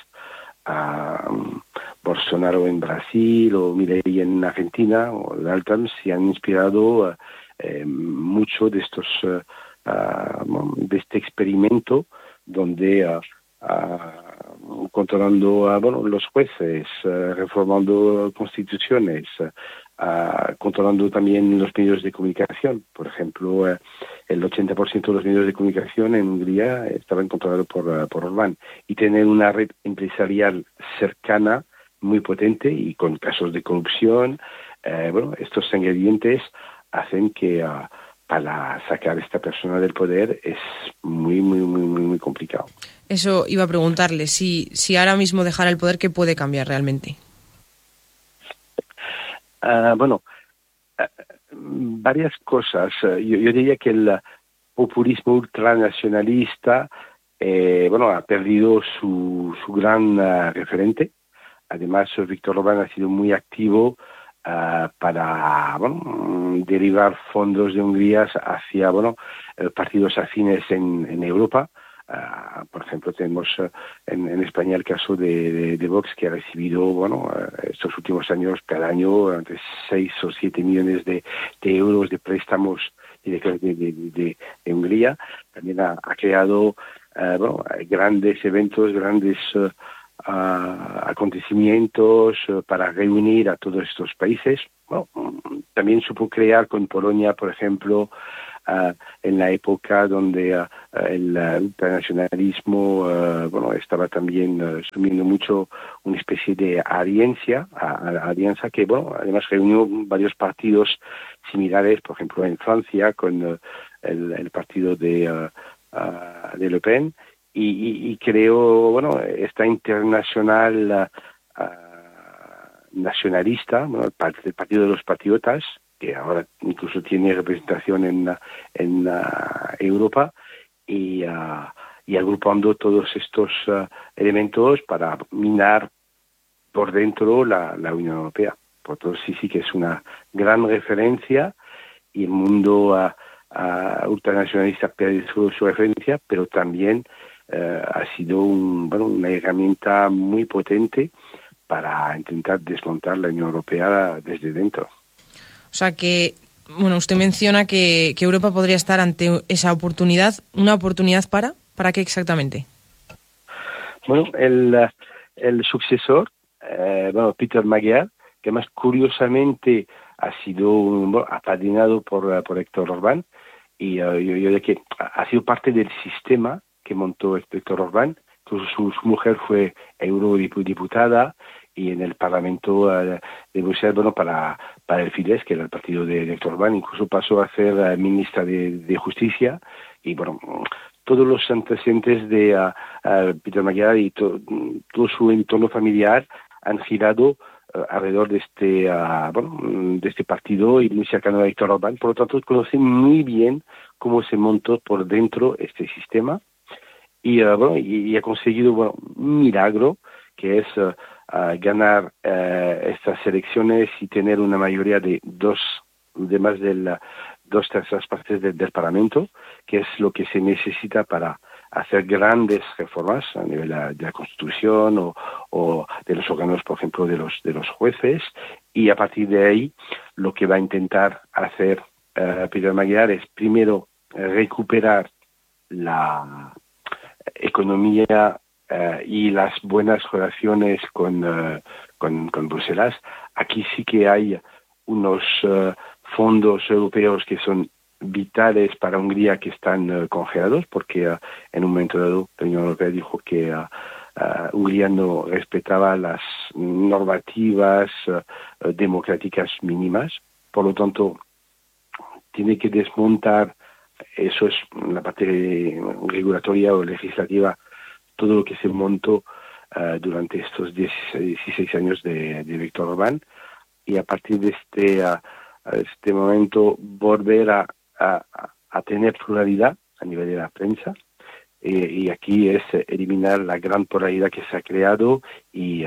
Bolsonaro en Brasil o Milei en Argentina o Donald Trump se han inspirado mucho de este experimento donde controlando los jueces, reformando constituciones, controlando también los medios de comunicación. Por ejemplo, el 80% de los medios de comunicación en Hungría estaban controlados por Orbán. Y tener una red empresarial cercana, muy potente y con casos de corrupción, estos ingredientes hacen que para sacar a esta persona del poder es muy, muy, muy, muy, muy complicado. Eso iba a preguntarle, si ahora mismo dejara el poder, ¿qué puede cambiar realmente? Varias cosas. Yo diría que el populismo ultranacionalista ha perdido su gran referente. Además, Víctor Orbán ha sido muy activo para derivar fondos de Hungría hacia partidos afines en Europa, Por ejemplo, tenemos en España el caso de Vox, que ha recibido, estos últimos años, cada año, entre 6 o 7 millones de euros de préstamos de Hungría. También ha creado grandes eventos, grandes acontecimientos para reunir a todos estos países. También supo crear con Polonia, por ejemplo, en la época donde el internacionalismo estaba también sumiendo mucho una especie de alianza que además reunió varios partidos similares, por ejemplo en Francia con el partido de Le Pen, y creó esta internacional nacionalista, el Partido de los Patriotas, que ahora incluso tiene representación en Europa, y agrupando todos estos elementos para minar por dentro la Unión Europea. Por todo sí que es una gran referencia, y el mundo ultranacionalista pierde su referencia, pero también ha sido una herramienta muy potente para intentar desmontar la Unión Europea desde dentro. O sea que, usted menciona que Europa podría estar ante esa oportunidad. ¿Una oportunidad para qué exactamente? El sucesor, Peter Magyar, que más curiosamente ha sido apadrinado por Héctor Orbán, y yo diría que ha sido parte del sistema que montó Héctor Orbán. Incluso su mujer fue eurodiputada, y en el Parlamento de Bruselas, para el Fidesz, que era el partido de Héctor Orbán, incluso pasó a ser ministra de Justicia, y todos los antecedentes de Peter Magyar y todo su entorno familiar han girado alrededor de este partido y muy cercano a Héctor Orbán. Por lo tanto, conoce muy bien cómo se montó por dentro este sistema, y ha conseguido un milagro, que es ganar estas elecciones y tener una mayoría de más de 2/3 partes del Parlamento, que es lo que se necesita para hacer grandes reformas a nivel de la Constitución o de los órganos, por ejemplo, de los jueces. Y a partir de ahí, lo que va a intentar hacer Peter Magyar es primero recuperar la economía y las buenas relaciones con Bruselas. Aquí sí que hay unos fondos europeos que son vitales para Hungría, que están congelados, porque en un momento dado la Unión Europea dijo que Hungría no respetaba las normativas democráticas mínimas. Por lo tanto, tiene que desmontar, eso es la parte regulatoria o legislativa, todo lo que se montó durante estos 16 años de Víctor Orbán, y a partir de este momento volver a tener pluralidad a nivel de la prensa, y aquí es eliminar la gran polaridad que se ha creado y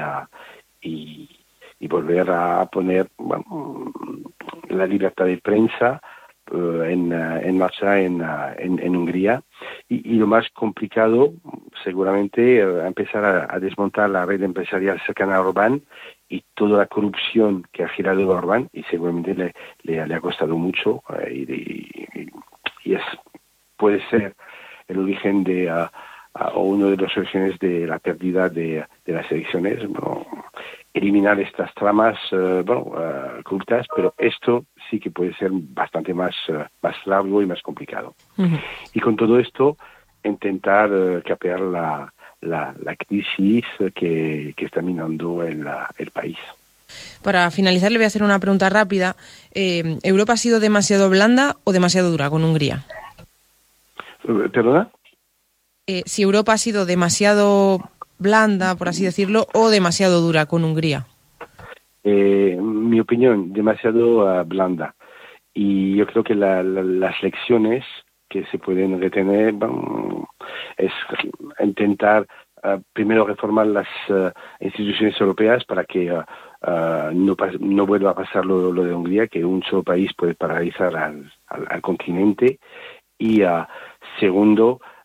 volver a poner la libertad de prensa en marcha en Hungría. Y lo más complicado, seguramente, empezar a desmontar la red empresarial cercana a Orbán y toda la corrupción que ha girado a Orbán, y seguramente le ha costado mucho, y puede ser el origen o uno de los orígenes de la pérdida de las elecciones. Eliminar estas tramas corruptas, pero esto sí que puede ser bastante más largo y más complicado. Uh-huh. Y con todo esto, intentar capear la crisis que está minando el país. Para finalizar, le voy a hacer una pregunta rápida. ¿Europa ha sido demasiado blanda o demasiado dura con Hungría? ¿Perdona? Si Europa ha sido demasiado blanda, por así decirlo, o demasiado dura con Hungría. Mi opinión, demasiado blanda. Y yo creo que las lecciones que se pueden retener es intentar primero reformar las instituciones europeas para que no vuelva a pasar lo de Hungría, que un solo país puede paralizar al continente. Y segundo,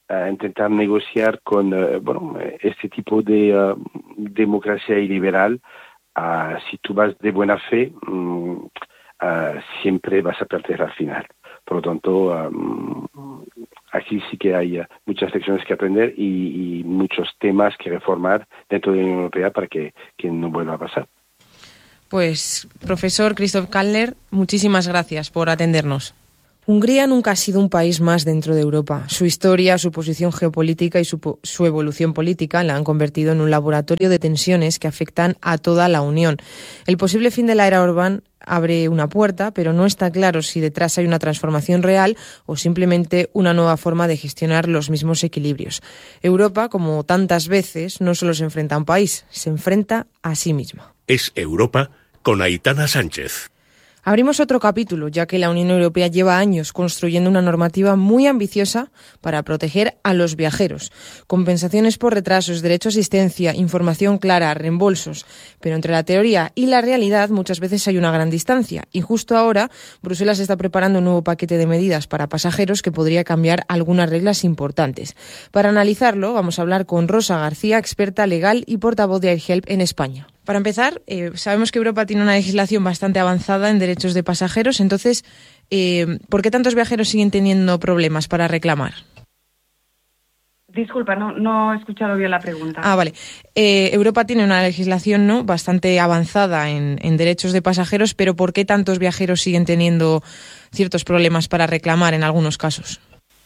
intentar negociar con este tipo de democracia iliberal. Si tú vas de buena fe, siempre vas a perder al final. Por lo tanto, aquí sí que hay muchas lecciones que aprender y muchos temas que reformar dentro de la Unión Europea para que no vuelva a pasar. Pues, profesor Christoph Kallner, muchísimas gracias por atendernos. Hungría nunca ha sido un país más dentro de Europa. Su historia, su posición geopolítica y su evolución política la han convertido en un laboratorio de tensiones que afectan a toda la Unión. El posible fin de la era Orbán abre una puerta, pero no está claro si detrás hay una transformación real o simplemente una nueva forma de gestionar los mismos equilibrios. Europa, como tantas veces, no solo se enfrenta a un país, se enfrenta a sí misma. Es Europa con Aitana Sánchez. Abrimos otro capítulo, ya que la Unión Europea lleva años construyendo una normativa muy ambiciosa para proteger a los viajeros. Compensaciones por retrasos, derecho a asistencia, información clara, reembolsos. Pero entre la teoría y la realidad muchas veces hay una gran distancia. Y justo ahora Bruselas está preparando un nuevo paquete de medidas para pasajeros que podría cambiar algunas reglas importantes. Para analizarlo vamos a hablar con Rosa García, experta legal y portavoz de AirHelp en España. Para empezar, sabemos que Europa tiene una legislación bastante avanzada en derechos de pasajeros. Entonces, ¿por qué tantos viajeros siguen teniendo problemas para reclamar? Disculpa, no he escuchado bien la pregunta. Vale. Europa tiene una legislación bastante avanzada en derechos de pasajeros, pero ¿por qué tantos viajeros siguen teniendo ciertos problemas para reclamar en algunos casos?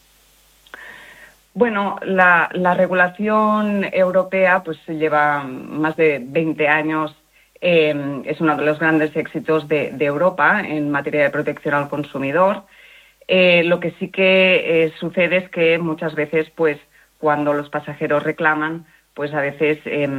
Bueno, la regulación europea pues lleva más de 20 años. Es uno de los grandes éxitos de Europa en materia de protección al consumidor. Lo que sí que sucede es que muchas veces, pues, cuando los pasajeros reclaman, pues a veces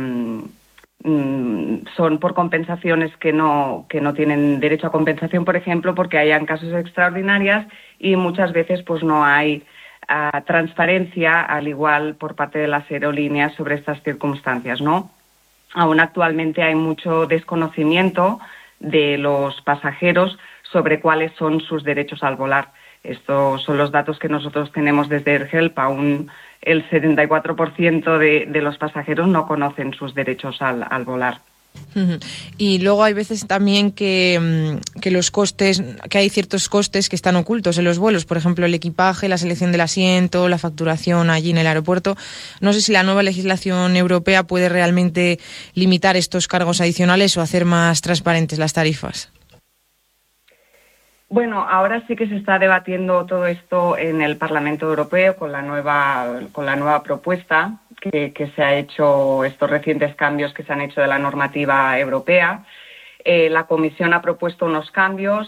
son por compensaciones que no tienen derecho a compensación, por ejemplo, porque hayan casos extraordinarios y muchas veces pues no hay transparencia, al igual por parte de las aerolíneas sobre estas circunstancias, ¿no? Aún actualmente hay mucho desconocimiento de los pasajeros sobre cuáles son sus derechos al volar. Estos son los datos que nosotros tenemos desde AirHelp. Aún el 74% de los pasajeros no conocen sus derechos al volar. Y luego hay veces también que los costes, que hay ciertos costes que están ocultos en los vuelos, por ejemplo el equipaje, la selección del asiento, la facturación allí en el aeropuerto. No sé si la nueva legislación europea puede realmente limitar estos cargos adicionales o hacer más transparentes las tarifas. Bueno, ahora sí que se está debatiendo todo esto en el Parlamento Europeo con la nueva propuesta que se ha hecho, estos recientes cambios que se han hecho de la normativa europea. La Comisión ha propuesto unos cambios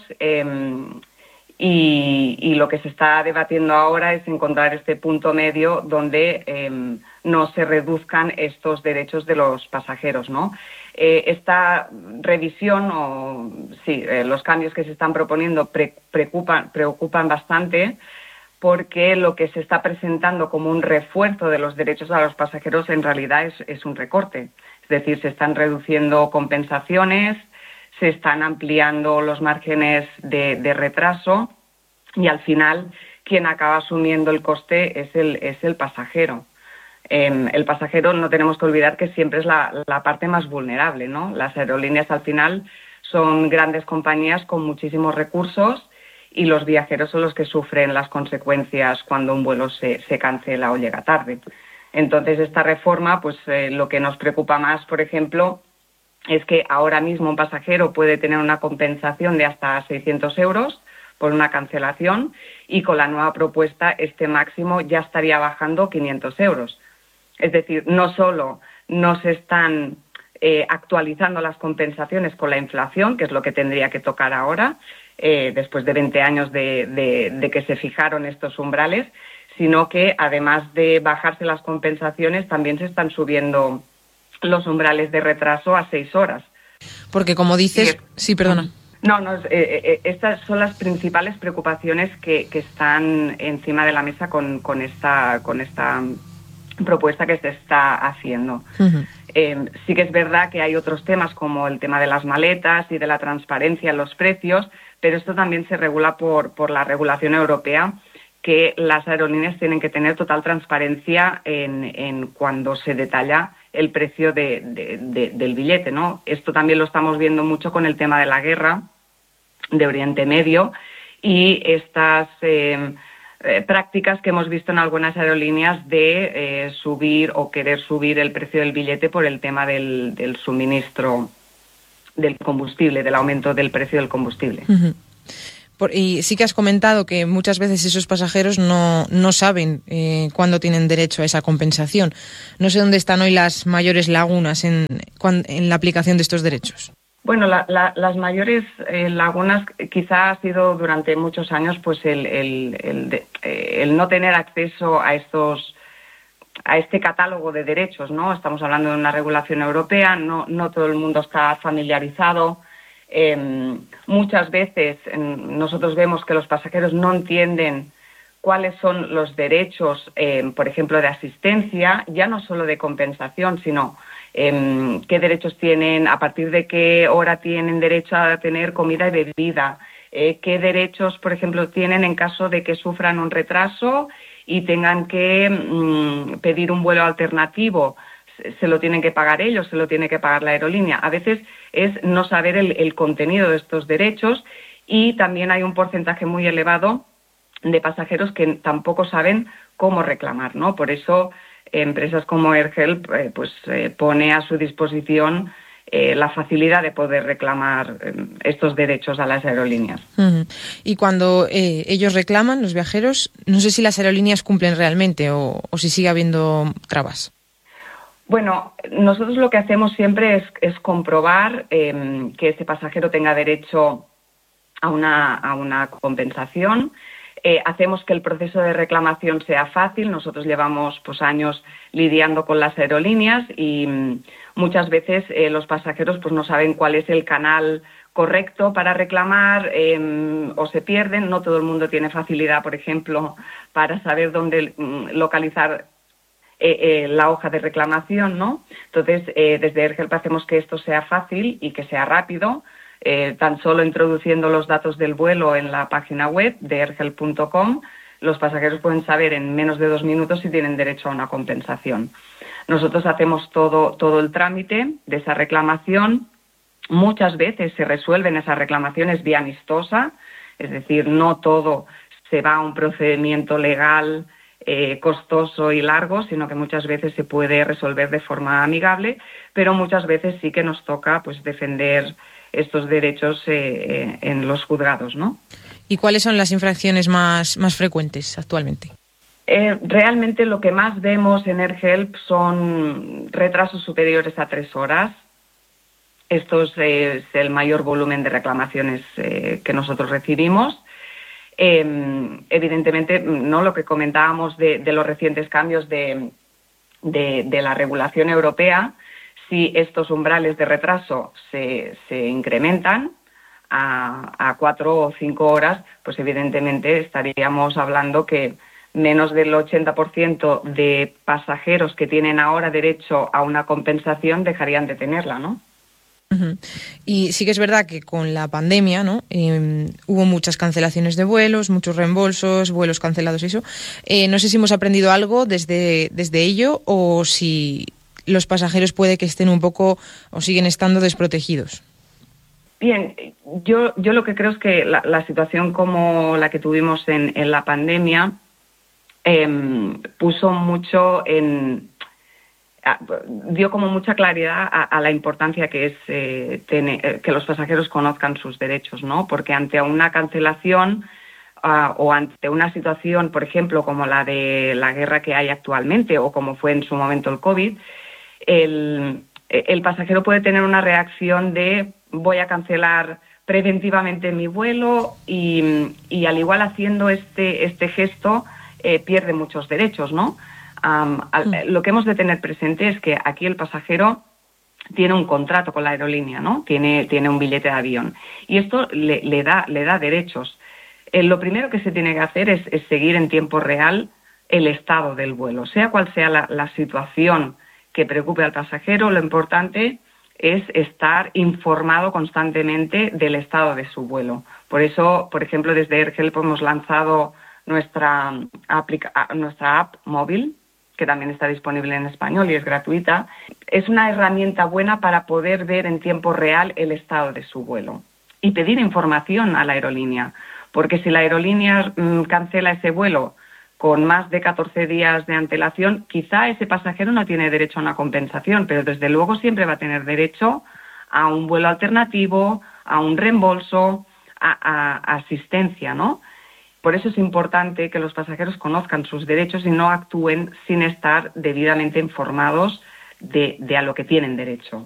y lo que se está debatiendo ahora es encontrar este punto medio donde no se reduzcan estos derechos de los pasajeros, ¿no? Esta revisión, los cambios que se están proponiendo preocupan bastante, porque lo que se está presentando como un refuerzo de los derechos a los pasajeros en realidad es un recorte. Es decir, se están reduciendo compensaciones, se están ampliando los márgenes de retraso y al final quien acaba asumiendo el coste es el pasajero. El pasajero, no tenemos que olvidar que siempre es la parte más vulnerable, ¿no? Las aerolíneas al final son grandes compañías con muchísimos recursos y los viajeros son los que sufren las consecuencias cuando un vuelo se cancela o llega tarde. Entonces, esta reforma, pues lo que nos preocupa más, por ejemplo, es que ahora mismo un pasajero puede tener una compensación de hasta 600 euros por una cancelación y con la nueva propuesta este máximo ya estaría bajando 500 euros. Es decir, no solo no se están actualizando las compensaciones con la inflación, que es lo que tendría que tocar ahora, después de 20 años de que se fijaron estos umbrales, sino que además de bajarse las compensaciones también se están subiendo los umbrales de retraso a 6 horas. Porque como dices... Sí, perdona. Estas son las principales preocupaciones que están encima de la mesa con esta propuesta que se está haciendo. Uh-huh. Sí que es verdad que hay otros temas como el tema de las maletas y de la transparencia en los precios, pero esto también se regula por la regulación europea, que las aerolíneas tienen que tener total transparencia en cuando se detalla el precio del billete, ¿no? Esto también lo estamos viendo mucho con el tema de la guerra de Oriente Medio y estas prácticas que hemos visto en algunas aerolíneas de subir o querer subir el precio del billete por el tema del suministro del combustible, del aumento del precio del combustible. Uh-huh. Y sí que has comentado que muchas veces esos pasajeros no saben cuándo tienen derecho a esa compensación. No sé dónde están hoy las mayores lagunas en la aplicación de estos derechos. Bueno, las mayores lagunas quizá ha sido durante muchos años pues el no tener acceso a este catálogo de derechos, ¿no? Estamos hablando de una regulación europea, no todo el mundo está familiarizado. Muchas veces nosotros vemos que los pasajeros no entienden cuáles son los derechos, por ejemplo, de asistencia, ya no solo de compensación, sino qué derechos tienen, a partir de qué hora tienen derecho a tener comida y bebida, qué derechos, por ejemplo, tienen en caso de que sufran un retraso y tengan que pedir un vuelo alternativo. Se lo tienen que pagar ellos, se lo tiene que pagar la aerolínea. A veces es no saber el contenido de estos derechos y también hay un porcentaje muy elevado de pasajeros que tampoco saben cómo reclamar, ¿no? Por eso empresas como AirHelp pone a su disposición la facilidad de poder reclamar estos derechos a las aerolíneas. Uh-huh. Y cuando ellos reclaman, los viajeros, no sé si las aerolíneas cumplen realmente o si sigue habiendo trabas. Bueno, nosotros lo que hacemos siempre es comprobar que ese pasajero tenga derecho a una compensación. Hacemos que el proceso de reclamación sea fácil. Nosotros llevamos años lidiando con las aerolíneas y muchas veces los pasajeros no saben cuál es el canal correcto para reclamar o se pierden. No todo el mundo tiene facilidad, por ejemplo, para saber dónde localizar la hoja de reclamación, ¿no? Entonces, desde AirHelp hacemos que esto sea fácil y que sea rápido, tan solo introduciendo los datos del vuelo en la página web de airhelp.com, los pasajeros pueden saber en menos de 2 minutos si tienen derecho a una compensación. Nosotros hacemos todo el trámite de esa reclamación. Muchas veces se resuelven esas reclamaciones vía amistosa, es decir, no todo se va a un procedimiento legal costoso y largo, sino que muchas veces se puede resolver de forma amigable, pero muchas veces sí que nos toca defender estos derechos en los juzgados, ¿no? ¿Y cuáles son las infracciones más frecuentes actualmente? Realmente lo que más vemos en AirHelp son retrasos superiores a 3 horas. Esto es el mayor volumen de reclamaciones que nosotros recibimos. Evidentemente, no lo que comentábamos de los recientes cambios de la regulación europea, si estos umbrales de retraso se incrementan a 4 o 5 horas, pues evidentemente estaríamos hablando que menos del 80% de pasajeros que tienen ahora derecho a una compensación dejarían de tenerla, ¿no? Uh-huh. Y sí que es verdad que con la pandemia, ¿no? Hubo muchas cancelaciones de vuelos, muchos reembolsos, vuelos cancelados y eso. No sé si hemos aprendido algo desde ello o si los pasajeros puede que estén un poco o siguen estando desprotegidos. Bien, yo lo que creo es que la situación como la que tuvimos en la pandemia puso mucho dio como mucha claridad a la importancia que es que los pasajeros conozcan sus derechos, ¿no? Porque ante una cancelación o ante una situación, por ejemplo, como la de la guerra que hay actualmente o como fue en su momento el COVID, el pasajero puede tener una reacción de voy a cancelar preventivamente mi vuelo y al igual haciendo este gesto pierde muchos derechos, ¿no? Lo que hemos de tener presente es que aquí el pasajero tiene un contrato con la aerolínea, ¿no? Tiene un billete de avión y esto le da derechos. Lo primero que se tiene que hacer es seguir en tiempo real el estado del vuelo, sea cual sea la situación que preocupe al pasajero. Lo importante es estar informado constantemente del estado de su vuelo. Por eso, por ejemplo, desde AirHelp hemos lanzado nuestra app móvil, que también está disponible en español y es gratuita. Es una herramienta buena para poder ver en tiempo real el estado de su vuelo y pedir información a la aerolínea, porque si la aerolínea cancela ese vuelo con más de 14 días de antelación, quizá ese pasajero no tiene derecho a una compensación, pero desde luego siempre va a tener derecho a un vuelo alternativo, a un reembolso, a asistencia, ¿no? Por eso es importante que los pasajeros conozcan sus derechos y no actúen sin estar debidamente informados de a lo que tienen derecho.